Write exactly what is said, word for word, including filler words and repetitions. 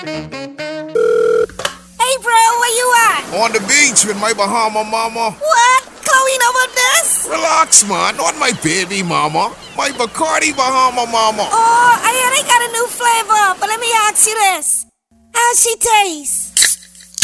Hey, bro, where you at? On the beach with my Bahama mama. What? Chloe know about this? Relax, man. Not my baby mama. My Bacardi Bahama mama. Oh, I hear they got a new flavor, but let me ask you this. How's she taste?